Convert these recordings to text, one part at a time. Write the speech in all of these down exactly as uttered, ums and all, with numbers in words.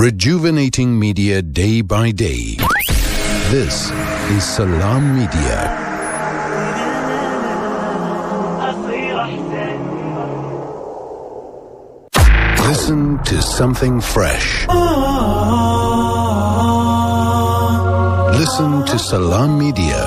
rejuvenating media day by day. This is Salam Media. Listen to something fresh. Listen to Salam Media.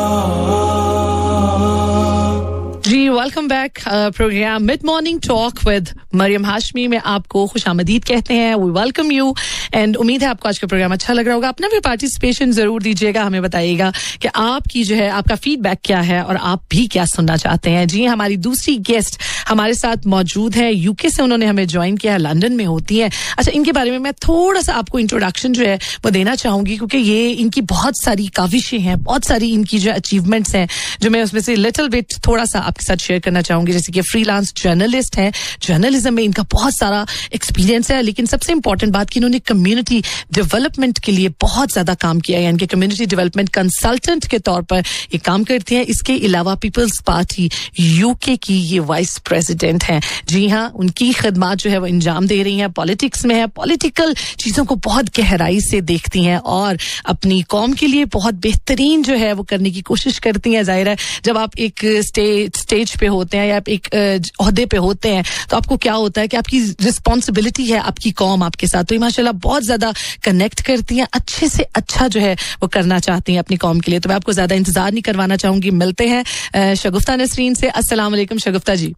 Ji welcome back programme mid morning talk with Maryam Hashmi में आपको खुशामदीद कहते हैं. We welcome you and उम्मीद है आपको आज का programme अच्छा लग रहा होगा. अपना भी पार्टिसिपेशन जरूर दीजिएगा, हमें बताइएगा कि आपकी जो है आपका फीडबैक क्या है और आप भी क्या सुनना चाहते हैं. जी हमारी दूसरी गेस्ट हमारे साथ मौजूद है, यूके से उन्होंने हमें ज्वाइन किया, लंदन में होती है. अच्छा, इनके बारे में मैं थोड़ा सा आपको इंट्रोडक्शन जो है वो देना चाहूंगी, क्योंकि ये इनकी बहुत सारी काविशें हैं, बहुत सारी इनकी जो अचीवमेंट्स हैं जो मैं उसमें से लिटिल बिट थोड़ा सा आपके साथ शेयर करना चाहूंगी. जैसे कि फ्रीलांस जर्नलिस्ट हैं, जर्नलिज्म में इनका बहुत सारा एक्सपीरियंस है, लेकिन सबसे इंपॉर्टेंट बात कि इन्होंने कम्युनिटी डेवलपमेंट के लिए बहुत ज्यादा काम किया है, यानी कि कम्युनिटी डेवलपमेंट कंसल्टेंट के तौर पर ये काम करती हैं. इसके अलावा पीपल्स पार्टी यूके की ये वाइस प्रेसिडेंट हैं. जी हाँ, उनकी खिदमत जो है वो इंजाम दे रही हैं, पॉलिटिक्स में है, पॉलिटिकल चीजों को बहुत गहराई से देखती हैं और अपनी कौम के लिए बहुत बेहतरीन जो है वो करने की कोशिश करती हैं. जाहिर है जब आप एक स्टेज स्टेज पे होते हैं या आप एक ओहदे पे होते हैं तो आपको क्या होता है कि आपकी रिस्पॉन्सिबिलिटी है आपकी कौम आपके साथ, तो ये माशाल्लाह बहुत ज्यादा कनेक्ट करती हैं, अच्छे से अच्छा जो है वो करना चाहती हैं अपनी कौम के लिए. तो मैं आपको ज्यादा इंतजार नहीं करवाना चाहूंगी, मिलते हैं शगुफ्ता नसरीन से. अस्सलाम वालेकुम शगुफ्ता जी.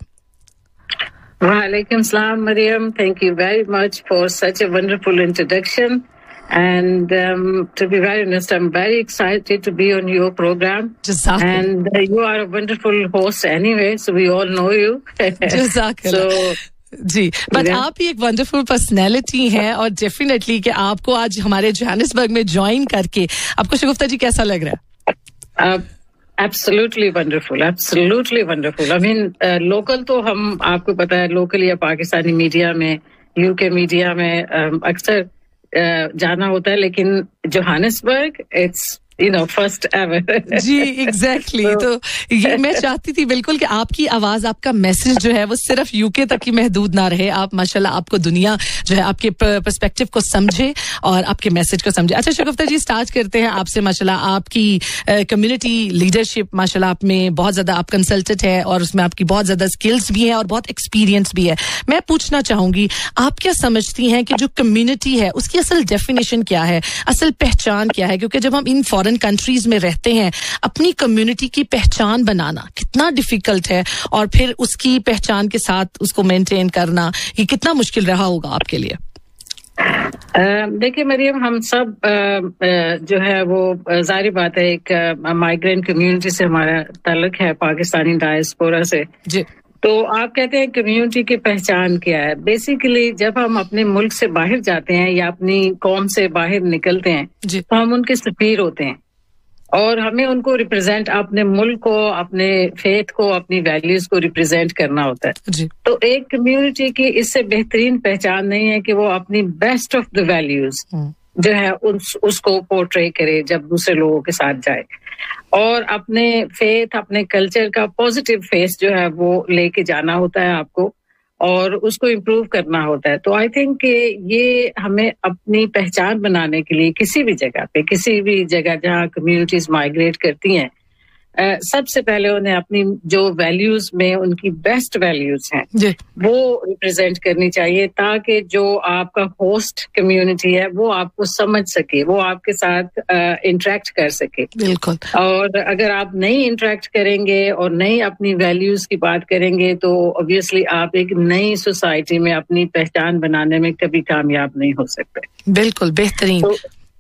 Walaikum salam, Mariam. Thank you very much for such a wonderful introduction. And um, to be very honest, I'm very excited to be on your program. Jazakallah. And uh, you are a wonderful host anyway, so we all know you. Jazakallah. So, ji, but आप ही एक wonderful personality हैं और definitely कि आपको आज हमारे Johannesburg में join करके आपको शगुफ्ता जी कैसा लग रहा है? uh, Absolutely wonderful, absolutely wonderful. I mean, uh, local तो हम आपको पता है लोकल या पाकिस्तानी मीडिया में, यूके मीडिया में um, अक्सर uh, जाना होता है, लेकिन Johannesburg it's you know first ever. Ji exactly exactly. तो ये मैं चाहती थी बिल्कुल कि आपकी आवाज, आपका मैसेज जो है वो सिर्फ यूके तक ही महदूद ना रहे. आप माशाल्लाह आपको दुनिया जो है आपके पर्सपेक्टिव को समझे और आपके मैसेज को समझे. अच्छा शगुफ्ता जी, स्टार्ट करते हैं आपसे. माशाल्लाह आपकी कम्युनिटी लीडरशिप माशाल्लाह आप में बहुत ज्यादा, आप कंसल्टेंट है और उसमें आपकी बहुत ज्यादा स्किल्स भी है और बहुत एक्सपीरियंस भी है. मैं पूछना चाहूंगी, आप क्या समझती हैं कि जो कम्युनिटी है उसकी असल डेफिनेशन क्या है, असल पहचान क्या है? क्योंकि जब हम इन फॉरेन कंट्रीज में रहते हैं, अपनी कम्युनिटी की पहचान बनाना कितना डिफिकल्ट है और फिर उसकी पहचान के साथ उसको मेंटेन करना ये कितना मुश्किल रहा होगा आपके लिए? देखिए मरियम, हम सब जो है वो जाहिर बात है एक माइग्रेंट कम्युनिटी से हमारा ताल्लुक है, पाकिस्तानी डायस्पोरा से. जी. तो आप कहते हैं कम्युनिटी की पहचान क्या है? बेसिकली जब हम अपने मुल्क से बाहर जाते हैं या अपनी कौम से बाहर निकलते हैं तो हम उनके सफीर होते हैं और हमें उनको रिप्रेजेंट, अपने मुल्क को, अपने फेथ को, अपनी वैल्यूज को रिप्रेजेंट करना होता है. जी. तो एक कम्युनिटी की इससे बेहतरीन पहचान नहीं है कि वो अपनी बेस्ट ऑफ द वैल्यूज जो है उस, उसको पोर्ट्रे करे जब दूसरे लोगों के साथ जाए और अपने फेथ, अपने कल्चर का पॉजिटिव फेस जो है वो लेके जाना होता है आपको और उसको इम्प्रूव करना होता है. तो आई थिंक कि ये हमें अपनी पहचान बनाने के लिए किसी भी जगह पे, किसी भी जगह जहाँ कम्युनिटीज माइग्रेट करती हैं, Uh, सबसे पहले उन्हें अपनी जो वैल्यूज में उनकी बेस्ट वैल्यूज हैं वो रिप्रेजेंट करनी चाहिए, ताकि जो आपका होस्ट कम्युनिटी है वो आपको समझ सके, वो आपके साथ इंटरेक्ट uh, कर सके. बिल्कुल. और अगर आप नहीं इंटरेक्ट करेंगे और नहीं अपनी वैल्यूज की बात करेंगे तो ऑब्वियसली आप एक नई सोसाइटी में अपनी पहचान बनाने में कभी कामयाब नहीं हो सकते. बिल्कुल बेहतरीन. तो,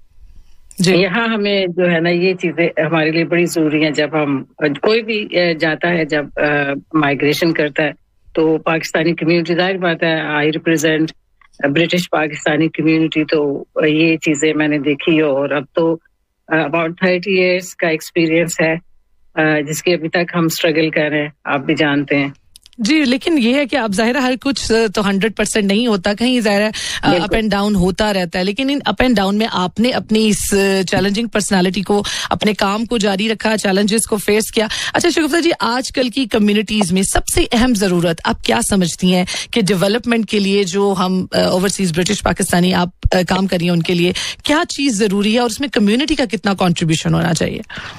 यहाँ हमें जो है ना ये चीजें हमारे लिए बड़ी जरूरी हैं. जब हम कोई भी जाता है, जब माइग्रेशन करता है तो पाकिस्तानी कम्युनिटी, जाहिर बात है I represent British Pakistani community, तो ये चीजें मैंने देखी और अब तो अबाउट थर्टी इयर्स का एक्सपीरियंस है जिसके अभी तक हम स्ट्रगल कर रहे हैं, आप भी जानते हैं. جی لیکن یہ ہے کہ اب ظاہر ہر کچھ تو ہنڈریڈ پرسینٹ نہیں ہوتا, کہیں ظاہر اپ اینڈ ڈاؤن ہوتا رہتا ہے, لیکن ان اپ اینڈ ڈاؤن میں آپ نے اپنی اس چیلنجنگ پرسنالٹی کو, اپنے کام کو جاری رکھا, چیلنجز کو فیس کیا. اچھا شگفتہ جی, آج کل کی کمیونٹیز میں سب سے اہم ضرورت آپ کیا سمجھتی ہیں کہ ڈیولپمنٹ کے لیے جو ہم اوورسیز برٹش پاکستانی آپ کام کر رہی ہیں ان کے لیے کیا چیز ضروری ہے, اور اس میں کمیونٹی کا کتنا کنٹریبیوشن ہونا چاہیے؟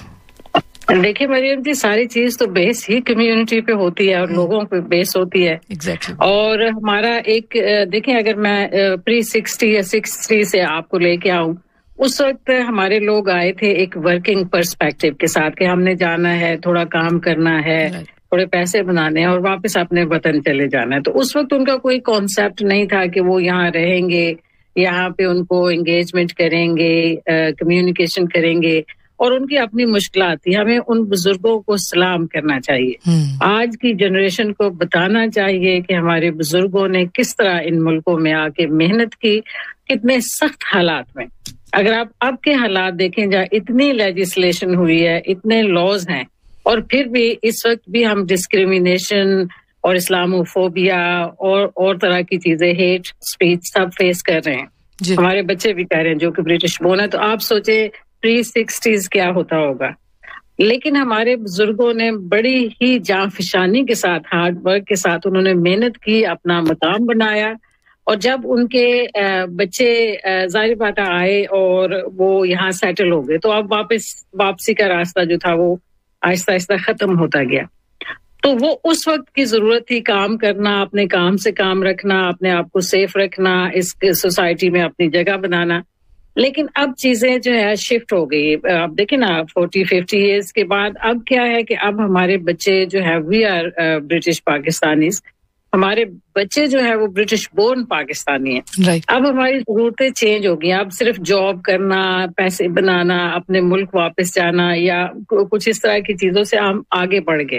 دیکھیے مریم جی, ساری چیز تو بیس ہی کمیونٹی پہ ہوتی ہے اور لوگوں پہ بیس ہوتی ہے. exactly. اور ہمارا ایک دیکھیں, اگر میں پری سکسٹی یا سکسٹی سے آپ کو لے کے آؤں, اس وقت ہمارے لوگ آئے تھے ایک ورکنگ پرسپیکٹو کے ساتھ کہ ہم نے جانا ہے, تھوڑا کام کرنا ہے, تھوڑے پیسے بنانے ہیں اور واپس اپنے وطن چلے جانا ہے. تو اس وقت ان کا کوئی کانسیپٹ نہیں تھا کہ وہ یہاں رہیں گے, یہاں پہ ان کو انگیجمنٹ کریں گے, کمیونیکیشن کریں گے, اور ان کی اپنی مشکلات تھی. ہمیں ان بزرگوں کو سلام کرنا چاہیے, آج کی جنریشن کو بتانا چاہیے کہ ہمارے بزرگوں نے کس طرح ان ملکوں میں آ کے محنت کی, کتنے سخت حالات میں. اگر آپ اب کے حالات دیکھیں جہاں اتنی لیجسلیشن ہوئی ہے, اتنے لاز ہیں, اور پھر بھی اس وقت بھی ہم ڈسکریمنیشن اور اسلاموفوبیا اور اور طرح کی چیزیں, ہیٹ اسپیچ سب فیس کر رہے ہیں. جی. ہمارے بچے بھی کہہ رہے ہیں جو کہ برٹش بورن ہے. تو آپ سوچے پری سکسٹیز کیا ہوتا ہوگا. لیکن ہمارے بزرگوں نے بڑی ہی جاں فشانی کے ساتھ, ہارڈ ورک کے ساتھ انہوں نے محنت کی, اپنا مقام بنایا, اور جب ان کے بچے ظاہر بات آئے اور وہ یہاں سیٹل ہو گئے, تو اب واپس واپسی کا راستہ جو تھا وہ آہستہ آہستہ ختم ہوتا گیا. تو وہ اس وقت کی ضرورت تھی کام کرنا, اپنے کام سے کام رکھنا, اپنے آپ کو سیف رکھنا, اس سوسائٹی میں اپنی جگہ بنانا. لیکن اب چیزیں جو ہے شفٹ ہو گئی. اب دیکھیں نا, فورٹی ففٹی ایئرس کے بعد اب کیا ہے کہ اب ہمارے بچے جو ہے وی آر برٹش پاکستانیز, ہمارے بچے جو ہے وہ برٹش بورن پاکستانی ہیں. right. اب ہماری ضرورتیں چینج ہو گئی. اب صرف جاب کرنا, پیسے بنانا, اپنے ملک واپس جانا یا کچھ اس طرح کی چیزوں سے ہم آگے بڑھ گئے.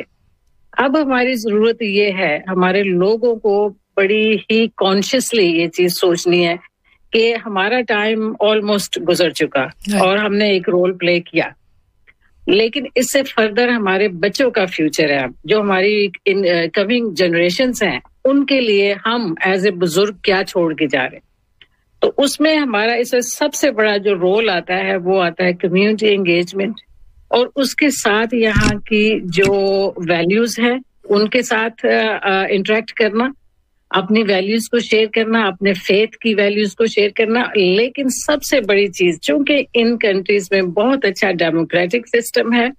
اب ہماری ضرورت یہ ہے, ہمارے لوگوں کو بڑی ہی کانشیسلی یہ چیز سوچنی ہے کہ ہمارا ٹائم آلموسٹ گزر چکا اور ہم نے ایک رول پلے کیا, لیکن اس سے فردر ہمارے بچوں کا فیوچر ہے, جو ہماری کمنگ جنریشنز ہیں, ان کے لیے ہم ایز اے بزرگ کیا چھوڑ کے جا رہے ہیں. تو اس میں ہمارا اس میں سب سے بڑا جو رول آتا ہے وہ آتا ہے کمیونٹی انگیجمنٹ, اور اس کے ساتھ یہاں کی جو ویلیوز ہیں ان کے ساتھ انٹریکٹ کرنا, اپنی ویلیوز کو شیئر کرنا, اپنے فیتھ کی ویلیوز کو شیئر کرنا. لیکن سب سے بڑی چیز, چونکہ ان کنٹریز میں بہت اچھا ڈیموکریٹک سسٹم ہے,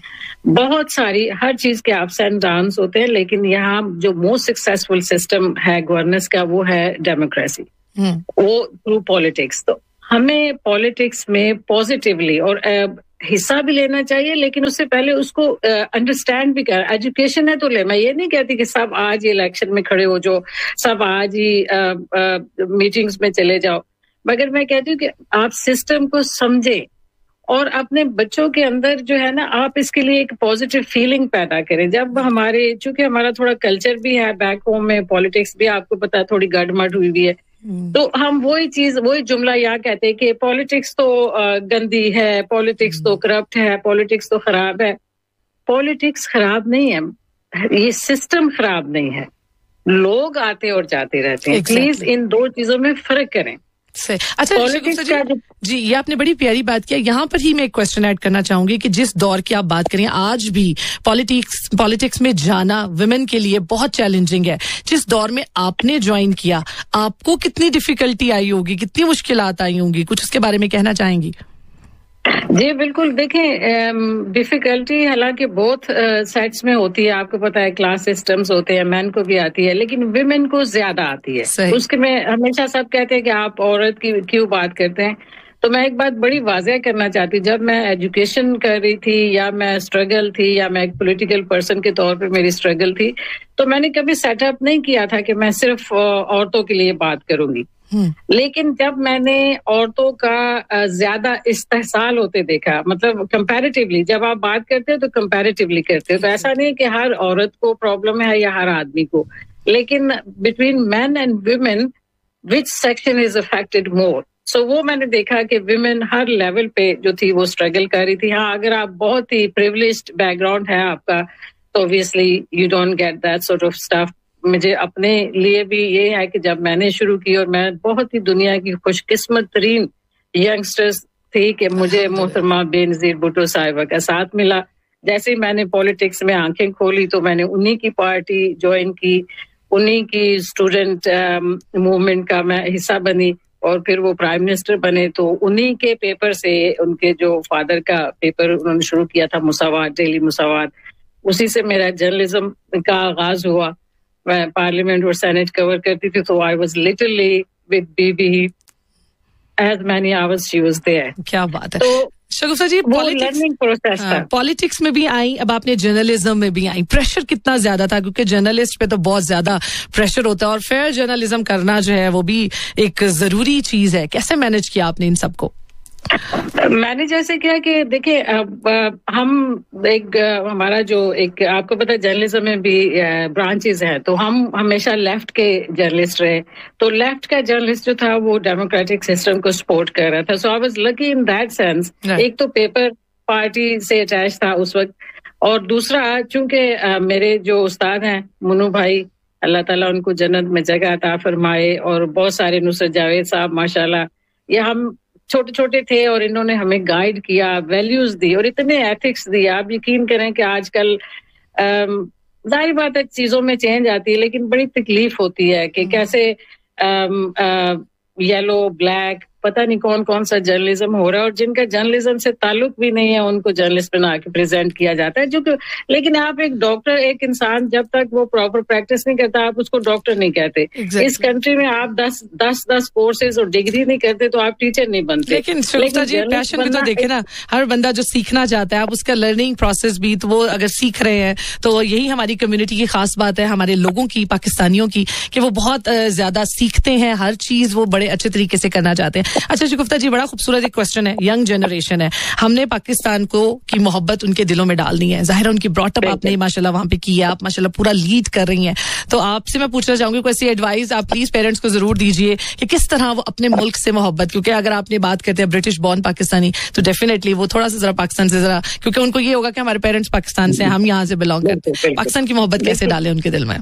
بہت ساری ہر چیز کے اپس اینڈ ڈاؤنس ہوتے ہیں, لیکن یہاں جو موسٹ سکسیسفل سسٹم ہے گورننس کا وہ ہے ڈیموکریسی, وہ تھرو پالیٹکس. تو ہمیں پالیٹکس میں پازیٹیولی اور حصہ بھی لینا چاہیے, لیکن اس سے پہلے اس کو انڈرسٹینڈ بھی کر. ایجوکیشن ہے تو لے, میں یہ نہیں کہتی کہ سب آج ہی الیکشن میں کھڑے ہو جو, سب آج ہی میٹنگز میں چلے جاؤ, مگر میں کہتی ہوں کہ آپ سسٹم کو سمجھیں اور اپنے بچوں کے اندر جو ہے نا آپ اس کے لیے ایک پازیٹیو فیلنگ پیدا کریں. جب ہمارے, چونکہ ہمارا تھوڑا کلچر بھی ہے بیک ہوم میں, پالیٹکس بھی آپ کو پتا ہے تھوڑی گڑ مٹ ہوئی بھی ہے, تو ہم وہی چیز وہی جملہ یہاں کہتے ہیں کہ پالیٹکس تو گندی ہے, پالیٹکس تو کرپٹ ہے, پالیٹکس تو خراب ہے. پالیٹکس خراب نہیں ہے, یہ سسٹم خراب نہیں ہے, لوگ آتے اور جاتے رہتے ہیں. پلیز ان دو چیزوں میں فرق کریں. اچھا جی, یہ آپ نے بڑی پیاری بات کیا. یہاں پر ہی میں ایک کوشچن ایڈ کرنا چاہوں گی کہ جس دور کی آپ بات کریں, آج بھی پالیٹکس پالیٹکس میں جانا ویمن کے لیے بہت چیلنجنگ ہے. جس دور میں آپ نے جوائن کیا, آپ کو کتنی ڈیفیکلٹی آئی ہوگی, کتنی مشکلات آئی ہوں گی, کچھ اس کے بارے میں کہنا چاہیں گی؟ جی بالکل, دیکھیں ڈیفیکلٹی حالانکہ بہت سائٹس میں ہوتی ہے, آپ کو پتا ہے کلاس سسٹمز ہوتے ہیں, مین کو بھی آتی ہے, لیکن ویمن کو زیادہ آتی ہے. اس کے میں ہمیشہ سب کہتے ہیں کہ آپ عورت کی کیوں بات کرتے ہیں. تو میں ایک بات بڑی واضح کرنا چاہتی ہوں, جب میں ایجوکیشن کر رہی تھی یا میں اسٹرگل تھی یا میں ایک پولیٹیکل پرسن کے طور پہ میری اسٹرگل تھی, تو میں نے کبھی سیٹ اپ نہیں کیا تھا کہ میں صرف عورتوں کے لیے بات کروں گی. لیکن جب میں نے عورتوں کا زیادہ استحصال ہوتے دیکھا, مطلب کمپیریٹیولی جب آپ بات کرتے ہو تو کمپیریٹیولی کرتے ہو, تو ایسا نہیں کہ ہر عورت کو پرابلم ہے یا ہر آدمی کو, لیکن between main and women which section is affected مور. سو وہ میں نے دیکھا کہ ویمن ہر لیول پہ جو تھی وہ اسٹرگل کر رہی تھی. ہاں, اگر آپ بہت ہی پریولیجڈ بیک گراؤنڈ ہے آپ کا, تو obviously you don't get that sort of stuff. مجھے اپنے لیے بھی یہ ہے کہ جب میں نے شروع کی اور میں بہت ہی دنیا کی خوش قسمت ترین ینگسٹرز تھی کہ مجھے محترمہ بے نظیر بھٹو صاحبہ کا ساتھ ملا. جیسے ہی میں نے پالیٹکس میں آنکھیں کھولی تو میں نے انہی کی پارٹی جوائن کی, انہی کی اسٹوڈنٹ موومنٹ کا میں حصہ بنی, اور پھر وہ پرائم منسٹر بنے تو انہی کے پیپر سے, ان کے جو فادر کا پیپر انہوں نے شروع کیا تھا مساوات, ڈیلی مساوات, اسی سے میرا جرنلزم کا آغاز ہوا. میں پارلیمنٹ اور سینٹ کور کرتی تھی تو I was literally with be be as many hours she was there. کیا بات ہے. تو شگفتہ جی پالیٹکس میں بھی آئی, اب آپ نے جرنلزم میں بھی آئی, پریشر کتنا زیادہ تھا کیونکہ جرنلسٹ پہ تو بہت زیادہ پریشر ہوتا ہے اور فیئر جرنلزم کرنا جو ہے وہ بھی ایک ضروری چیز ہے, کیسے مینج کیا آپ نے ان سب کو؟ میں نے جیسے کیا کہ دیکھیں ہم ایک ہمارا جو ایک آپ کو پتا جرنلزم میں بھی برانچز ہیں, تو ہم ہمیشہ لیفٹ کے جرنلسٹ رہے, تو لیفٹ کا جرنلسٹ جو تھا وہ ڈیموکریٹک سسٹم کو سپورٹ کر رہا تھا. سو I was lucky in that sense. ایک تو پیپر پارٹی سے اٹیچ تھا اس وقت, اور دوسرا چونکہ میرے جو استاد ہیں منو بھائی, اللہ تعالیٰ ان کو جنت میں جگہ عطا فرمائے, اور بہت سارے نصرت جاوید صاحب ماشاءاللہ, یہ ہم چھوٹے چھوٹے تھے اور انہوں نے ہمیں گائیڈ کیا, ویلیوز دی اور اتنے ایتھکس دی. آپ یقین کریں کہ آج کل ظاہر بات ہے چیزوں میں چینج آتی ہے, لیکن بڑی تکلیف ہوتی ہے کہ کیسے یلو بلیک پتہ نہیں کون کون سا جرنلزم ہو رہا ہے, اور جن کا جرنلزم سے تعلق بھی نہیں ہے ان کو جرنلسٹ بنا کے پریزنٹ کیا جاتا ہے. جو کہ لیکن آپ ایک ڈاکٹر, ایک انسان جب تک وہ پراپر پریکٹس نہیں کرتا آپ اس کو ڈاکٹر نہیں کہتے. exactly. اس کنٹری میں آپ دس دس دس کورسز اور ڈگری نہیں کرتے تو آپ ٹیچر نہیں بنتے. لیکن شگفتہ جی پیشن بھی تو دیکھیں نا, ہر بندہ جو سیکھنا چاہتا ہے آپ اس کا لرننگ پروسیس بھی, تو وہ اگر سیکھ رہے ہیں تو یہی ہماری کمیونٹی کی خاص بات ہے, ہمارے لوگوں کی, پاکستانیوں کی, کہ وہ بہت زیادہ سیکھتے ہیں, ہر چیز وہ بڑے اچھے طریقے سے کرنا چاہتے ہیں. اچھا شگفتہ جی بڑا خوبصورت ایک کوسچن ہے, ینگ جنریشن ہے, ہم نے پاکستان کو کی محبت ان کے دلوں میں ڈالنی ہے, ظاہر ان کی براٹ اپ آپ نے ماشاءاللہ وہاں پہ کی ہے, آپ ماشاءاللہ پورا لیڈ کر رہی ہیں, تو آپ سے میں پوچھنا چاہوں گی کوئی ایسی ایڈوائز آپ پلیز پیرنٹس کو ضرور دیجیے کہ کس طرح وہ اپنے ملک سے محبت, کیونکہ اگر آپ نے بات کرتے ہیں برٹش بورن پاکستانی تو ڈیفینیٹلی وہ تھوڑا سا ذرا پاکستان سے ذرا, کیونکہ ان کو یہ ہوگا کہ ہمارے پیرنٹس پاکستان سے, ہم یہاں سے بلانگ کرتے ہیں, پاکستان کی محبت کیسے ڈالیں ان کے دل میں؟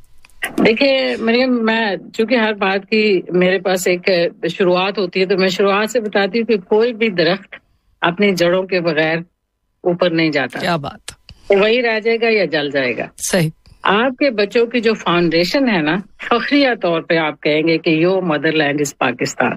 دیکھیے مریم, میں چونکہ ہر بات کی میرے پاس ایک شروعات ہوتی ہے تو میں شروعات سے بتاتی ہوں کہ کوئی بھی درخت اپنی جڑوں کے بغیر اوپر نہیں جاتا. کیا بات, وہی رہ جائے گا یا جل جائے گا. صحیح. آپ کے بچوں کی جو فاؤنڈیشن ہے نا, فخریہ طور پہ آپ کہیں گے کہ your mother land is Pakistan.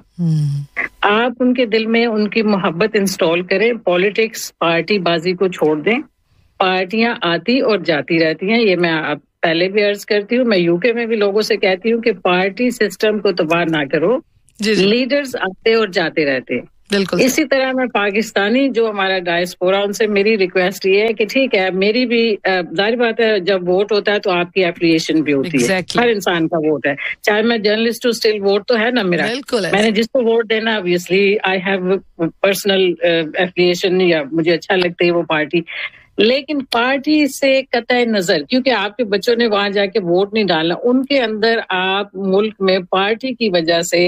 آپ ان کے دل میں ان کی محبت انسٹال کریں, پالیٹکس پارٹی بازی کو چھوڑ دیں. پارٹیاں آتی اور جاتی رہتی ہیں, یہ میں آپ پہلے بھی عرض کرتی ہوں, میں یو کے میں بھی لوگوں سے کہتی ہوں کہ پارٹی سسٹم کو تباہ نہ کرو, لیڈرز آتے اور جاتے رہتے ہیں. بالکل اسی طرح میں پاکستانی جو ہمارا ڈائسپورا, ان سے میری ریکویسٹ یہ ہے کہ ٹھیک ہے, میری بھی ظاہر بات ہے جب ووٹ ہوتا ہے تو آپ کی ایفیلیشن بھی ہوتی ہے, ہر انسان کا ووٹ ہے, چاہے میں جرنلسٹ ہوں اسٹل ووٹ تو ہے نا میرا, میں نے جس کو ووٹ دینا obviously I have personal affiliation, یا مجھے اچھا لگتا ہے وہ پارٹی. لیکن پارٹی سے قطع نظر, کیونکہ آپ کے بچوں نے وہاں جا کے ووٹ نہیں ڈالنا, ان کے اندر آپ ملک میں پارٹی کی وجہ سے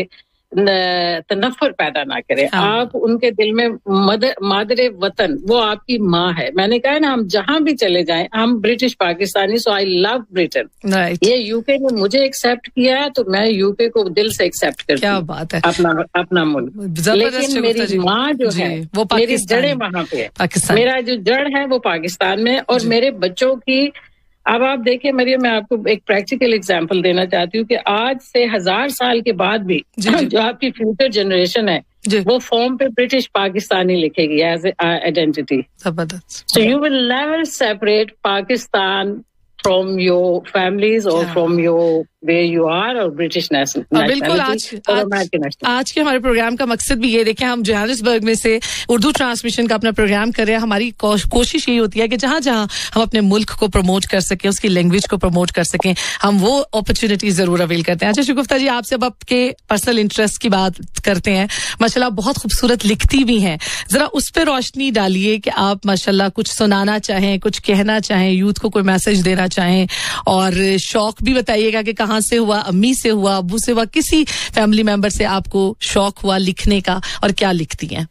تنفر پیدا نہ کریں. آپ ان کے دل میں مادر وطن, وہ آپ کی ماں ہے. میں نے کہا نا ہم جہاں بھی چلے جائیں, ہم برٹش پاکستانی, سو آئی لو برٹن. یہ یو کے نے مجھے ایکسپٹ کیا ہے تو میں یو کے کو دل سے ایکسپٹ کرتی ہوں. کیا بات ہے, اپنا اپنا ملک. لیکن میری ماں جو ہے میری جڑیں وہاں پہ ہے, میرا جو جڑ ہے وہ پاکستان میں, اور میرے بچوں کی. اب آپ دیکھیں مریم, میں آپ کو ایک پریکٹیکل اگزامپل دینا چاہتی ہوں کہ آج سے ہزار سال کے بعد بھی جو آپ کی فیوچر جنریشن ہے وہ فارم پہ برٹش پاکستانی لکھے گی as a identity. So you will never separate Pakistan from your families اور from your where you are اور برٹش نیشنل. بالکل آج آج کے ہمارے پروگرام کا مقصد بھی یہ دیکھیں, ہم جوہانسبرگ میں سے اردو ٹرانسمیشن کا اپنا پروگرام کر رہے ہیں. ہماری کوشش یہی ہوتی ہے کہ جہاں جہاں ہم اپنے ملک کو پروموٹ کر سکیں, اس کی لینگویج کو پروموٹ کر سکیں, ہم وہ اپرچونیٹی ضرور اویل کرتے ہیں. اچھا شگفتہ جی, آپ سے اب آپ کے پرسنل انٹرسٹ کی بات کرتے ہیں. ماشاءاللہ بہت خوبصورت لکھتی بھی ہیں, ذرا اس پہ روشنی ڈالیے کہ آپ ماشاءاللہ کچھ سنانا چاہیں, کچھ کہنا چاہیں, یوتھ کو کوئی میسج دینا چاہیں, اور شوق بھی بتائیے گا کہ کہاں سے ہوا, امی سے ہوا, ابو سے ہوا, کسی فیملی ممبر سے آپ کو شوق ہوا لکھنے کا, اور کیا لکھتی ہیں؟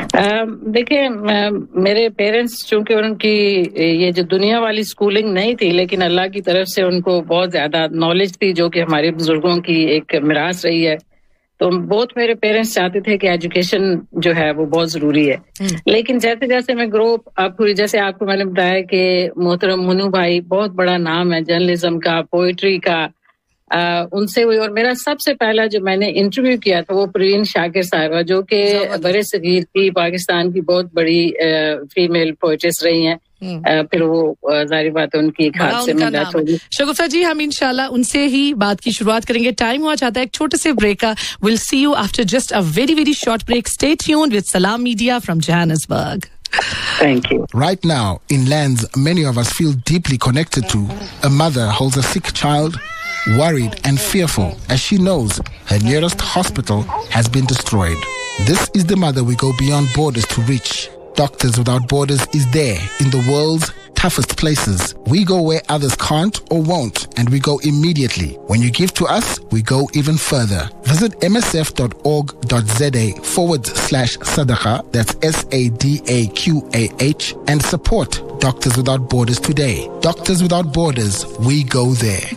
देखिए, मेरे पेरेंट्स चूंकि उनकी ये जो दुनिया वाली स्कूलिंग नहीं थी, लेकिन अल्लाह की तरफ से उनको बहुत ज्यादा नॉलेज थी, जो कि हमारे बुजुर्गों की एक मिरास रही है। तो बहुत मेरे पेरेंट्स चाहते थे कि एजुकेशन जो है वो बहुत जरूरी है। लेकिन जैसे जैसे मैं ग्रो अप हुई, जैसे आपको मैंने बताया कि मोहतरम मुन्नू भाई बहुत बड़ा नाम है जर्नलिज्म का, पोइट्री का, आ, उनसे हुई। और मेरा सबसे पहला जो मैंने इंटरव्यू किया था वो परवीन शाकिर साहिबा, जो कि बड़े सगीर की पाकिस्तान की बहुत बड़ी आ, फीमेल पोइट्रेस रही हैं। आ, फिर वो जाहिर बात है उनकी एक हाथ से में डेथ होगी। शगुफ्ता जी, हम इंशाल्लाह उनसे ही बात की शुरुआत करेंगे। टाइम हुआ चाहता है एक छोटे से ब्रेक का। Will see you after just a very very short break. Stay tuned with सलाम media from Johannesburg. Thank you. Right now, in lands many of us feel deeply connected to, a mother holds a sick child, worried and fearful as she knows her nearest hospital has been destroyed. This is the mother we go beyond borders to reach. Doctors Without Borders is there in the world's toughest places. We go where others can't or won't, and we go immediately. When you give to us, we go even further. Visit msf.org.za forward slash sadaqa, that's S A D A Q A H, and support Doctors Without Borders today. Doctors Without Borders, we go there.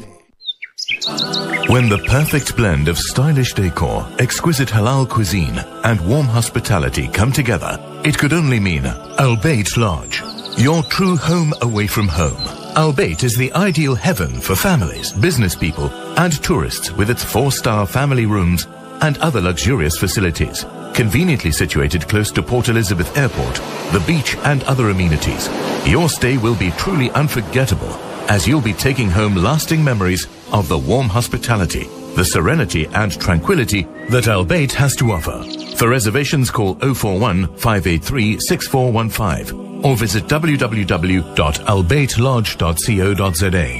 When the perfect blend of stylish decor, exquisite halal cuisine, and warm hospitality come together, it could only mean Al Bayt Lodge. Your true home away from home. Al Bayt is the ideal heaven for families, business people, and tourists with its four-star family rooms and other luxurious facilities. Conveniently situated close to Port Elizabeth Airport, the beach, and other amenities. Your stay will be truly unforgettable, as you'll be taking home lasting memories of the warm hospitality, the serenity and tranquility that Al Bayt has to offer. For reservations, call oh four one, five eight three, six four one five or visit w w w dot al bayt lodge dot co dot z a.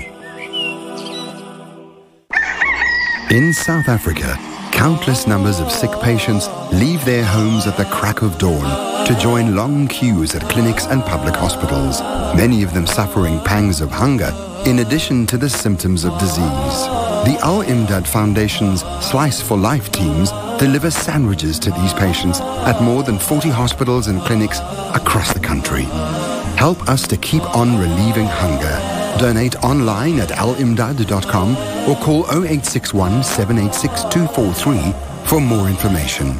In South Africa, countless numbers of sick patients leave their homes at the crack of dawn to join long queues at clinics and public hospitals, many of them suffering pangs of hunger in addition to the symptoms of disease. The Al-Imdad Foundation's Slice for Life teams deliver sandwiches to these patients at more than forty hospitals and clinics across the country. Help us to keep on relieving hunger. Donate online at al imdad dot com or call oh eight six one, seven eight six, two four three for more information.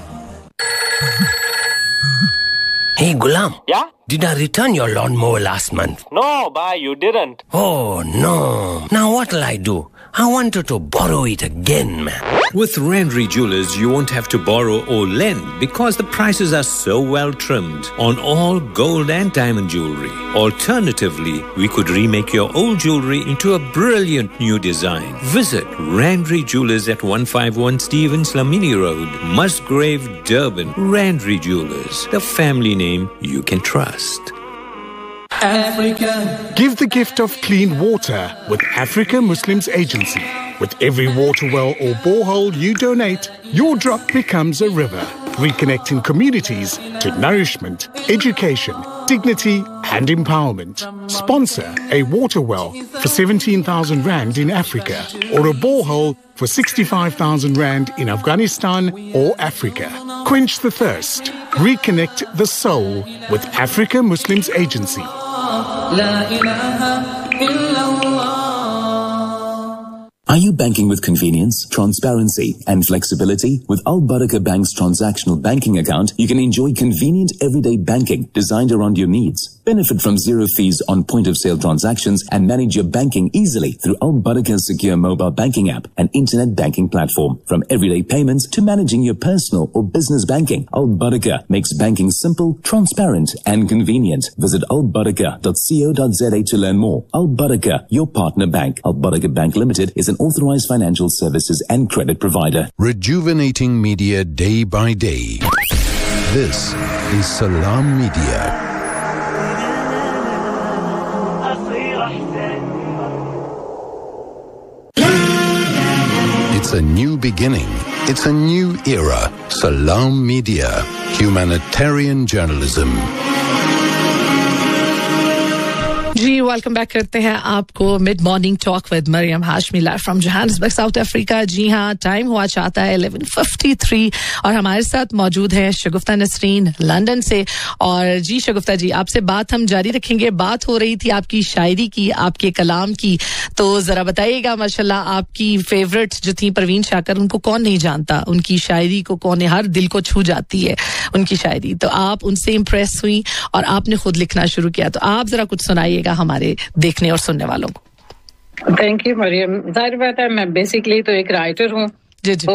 Hey, Gulam. Yeah? Did I return your lawnmower last month? No, bhai, you didn't. Oh, no. Now what'll I do? I wanted to borrow it again, man. With Randry Jewelers, you won't have to borrow or lend because the prices are so well trimmed on all gold and diamond jewelry. Alternatively, we could remake your old jewelry into a brilliant new design. Visit Randry Jewelers at one five one Stevens Lamini Road, Musgrave, Durban. Randry Jewelers, the family name you can trust. Africa. Give the gift of clean water with Africa Muslims Agency. With every water well or borehole you donate, your drop becomes a river, reconnecting communities to nourishment, education, dignity and empowerment. Sponsor a water well for seventeen thousand rand in Africa or a borehole for sixty-five thousand rand in Afghanistan or Africa. Quench the thirst. Reconnect the soul with Africa Muslims Agency. Are you banking with convenience, transparency and flexibility? With Al Barakah Bank's transactional banking account, you can enjoy convenient everyday banking designed around your needs. Benefit from zero fees on point-of-sale transactions and manage your banking easily through Al Barakah's secure mobile banking app and internet banking platform. From everyday payments to managing your personal or business banking, Al Barakah makes banking simple, transparent and convenient. Visit al barakah dot co dot z a to learn more. Al Barakah, your partner bank. Al Barakah Bank Limited is an authorized financial services and credit provider. Rejuvenating media day by day. This is Salam Media. It's a new beginning. It's a new era. Salam Media. Humanitarian journalism. Ji welcome back करते हैं आपको mid morning talk with Maryam Hashmi live from Johannesburg south Africa. जी हाँ, time हुआ चाहता है eleven fifty three और हमारे साथ मौजूद है शगुफ्ता नसरीन लंदन से. और जी शगुफ्ता जी, आपसे बात हम जारी रखेंगे. बात हो रही थी आपकी शायरी की, आपके कलाम की, तो जरा बताइएगा. माशाल्लाह आपकी फेवरेट जो थी परवीन शाकर, उनको कौन नहीं जानता, उनकी शायरी को कौन, हर दिल को छू जाती है उनकी शायरी. तो आप उनसे इम्प्रेस हुई और आपने खुद लिखना शुरू किया. तो आप जरा कुछ सुनाइएगा हमारे देखने और सुनने वालों को. Thank you Maryam. जाहिर बात है मैं बेसिकली तो एक राइटर हूँ, तो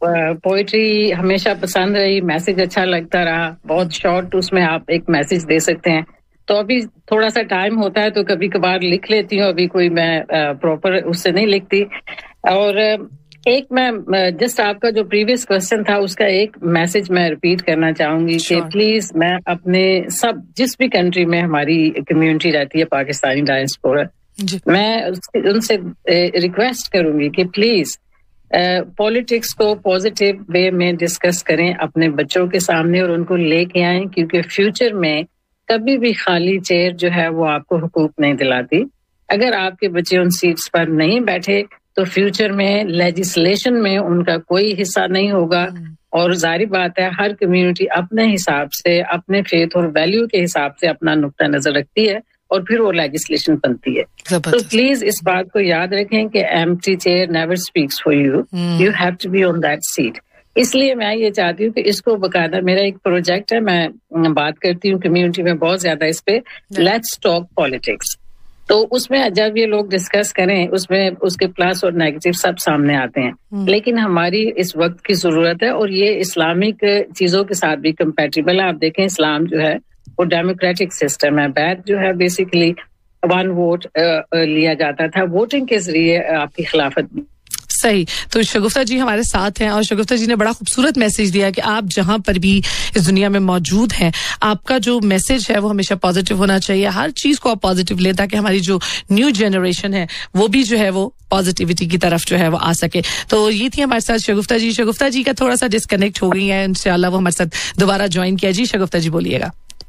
पोइट्री हमेशा पसंद रही, मैसेज अच्छा लगता रहा. बहुत शॉर्ट उसमें आप एक मैसेज दे सकते हैं. तो अभी थोड़ा सा टाइम होता है तो कभी कभार लिख लेती हूँ, अभी कोई मैं प्रॉपर उससे नहीं लिखती. और एक मैं जस्ट आपका जो प्रीवियस क्वेश्चन था उसका एक मैसेज मैं रिपीट करना चाहूंगी कि प्लीज मैं अपने सब जिस भी कंट्री में हमारी कम्युनिटी रहती है पाकिस्तानी डायस्पोरा, मैं उनसे रिक्वेस्ट करूंगी कि प्लीज पॉलिटिक्स को पॉजिटिव वे में डिस्कस करें अपने बच्चों के सामने और उनको लेके आएं, क्योंकि फ्यूचर में कभी भी खाली चेयर जो है वो आपको हुकूक नहीं दिलाती. अगर आपके बच्चे उन सीट्स पर नहीं बैठे तो फ्यूचर में लेजिस्लेशन में उनका कोई हिस्सा नहीं होगा. और जाहिर बात है हर कम्युनिटी अपने हिसाब से, अपने फेथ और वैल्यू के हिसाब से अपना नुक्ता नजर रखती है और फिर वो लेजिस्लेशन बनती है. तो प्लीज इस बात को याद रखें कि empty chair never speaks for you, you have to be on that seat. इसलिए मैं ये चाहती हूँ कि इसको बकायदा, मेरा एक प्रोजेक्ट है, मैं बात करती हूँ कम्युनिटी में बहुत ज्यादा इस पे, लेट्स टॉक पॉलिटिक्स. तो उसमें जब ये लोग डिस्कस करें उसमें उसके प्लस और नेगेटिव सब सामने आते हैं. लेकिन हमारी इस वक्त की जरूरत है और ये इस्लामिक चीजों के साथ भी कंपैटिबल है. आप देखें इस्लाम जो है वो डेमोक्रेटिक सिस्टम है. बैत जो है बेसिकली वन वोट लिया जाता था, वोटिंग के जरिए आपकी खिलाफत. सही. तो शगुफ्ता जी हमारे साथ हैं और शगुफ्ता जी ने बड़ा खूबसूरत मैसेज दिया कि आप जहां पर भी इस दुनिया में मौजूद हैं, आपका जो मैसेज है वो हमेशा पॉजिटिव होना चाहिए. हर चीज को आप पॉजिटिव लें ताकि हमारी जो न्यू जनरेशन है वो भी जो है वो पॉजिटिविटी की तरफ जो है वो आ सके. तो ये थी हमारे साथ शगुफ्ता जी. शगुफ्ता जी का थोड़ा सा डिस्कनेक्ट हो गई है, इंशाल्लाह वो हमारे साथ दोबारा ज्वाइन किया. जी शगुफ्ता जी बोलिएगा.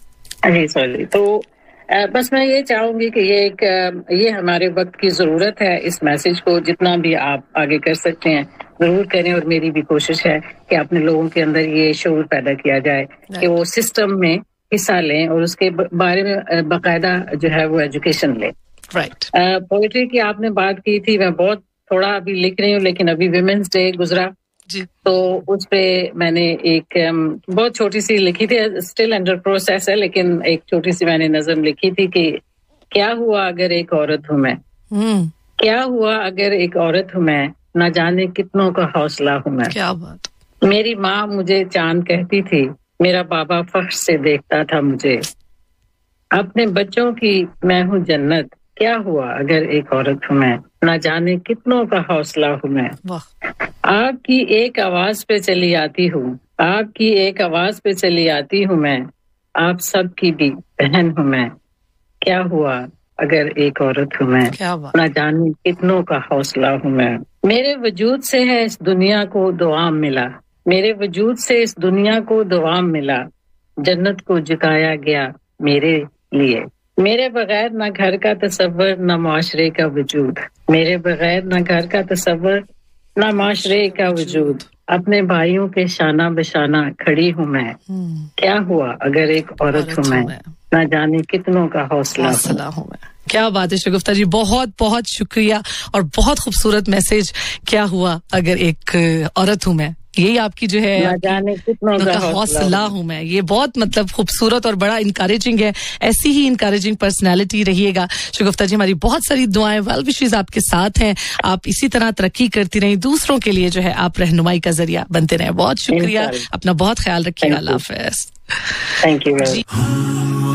जी सॉरी. तो Uh, बस मैं ये चाहूंगी कि ये एक uh, ये हमारे वक्त की जरूरत है. इस मैसेज को जितना भी आप आगे कर सकते हैं जरूर करें और मेरी भी कोशिश है कि अपने लोगों के अंदर ये शऊर पैदा किया जाए कि वो सिस्टम में हिस्सा लें और उसके बारे में बाकायदा जो है वो एजुकेशन लें. राइट. पोइट्री की आपने बात की थी, मैं बहुत थोड़ा अभी लिख रही हूँ, लेकिन अभी विमेंस डे गुजरा जी, तो उस पे मैंने एक बहुत छोटी सी लिखी थी, स्टिल अंडर प्रोसेस है, लेकिन एक छोटी सी मैंने नज़म लिखी थी कि क्या हुआ अगर एक औरत हूँ मैं, hmm. क्या हुआ अगर एक औरत हूँ मैं, ना जाने कितनों का हौसला हूँ मैं. क्या बात. मेरी माँ मुझे चांद कहती थी, मेरा बाबा फख्र से देखता था मुझे, अपने बच्चों की मैं हूँ जन्नत. क्या हुआ अगर एक औरत हूँ मैं, ना जाने कितनों का हौसला हूँ मैं. आपकी एक आवाज पे चली आती हूँ, आपकी एक आवाज पे चली आती हूँ मैं, आप सब की भी बहन हूँ मैं. क्या हुआ अगर एक औरत हूँ मैं, ना जाने कितनों का हौसला हूँ मैं. मेरे वजूद से है इस दुनिया को दुआम मिला, मेरे वजूद से इस दुनिया को दुआम मिला, जन्नत को झुकाया गया मेरे लिए. मेरे बगैर ना घर का तसव्वुर ना माशरे का वजूद, मेरे बगैर ना घर का तसव्वुर ना माशरे का वजूद, अपने भाइयों के शाना बशाना खड़ी हूँ मैं. क्या हुआ अगर एक औरत हूँ मैं, ना जाने कितनों का हौसला हूँ मैं. क्या बात है शगुफ्ता जी, बहुत बहुत शुक्रिया और बहुत खूबसूरत मैसेज. क्या हुआ अगर एक औरत हूँ मैं, यही आपकी जो है का हौसला हूँ मैं. ये बहुत मतलब खूबसूरत और बड़ा इनकरेजिंग है. ऐसी ही इनकरेजिंग पर्सनालिटी रहिएगा शगुफ्ता जी. हमारी बहुत सारी दुआएं, वेल विशेस आपके साथ हैं. आप इसी तरह तरक्की करती रहें, दूसरों के लिए जो है आप रहनुमाई का जरिया बनते रहें. बहुत शुक्रिया, अपना बहुत ख्याल रखिएगा. अल्लाह हाफिज़. Thank you.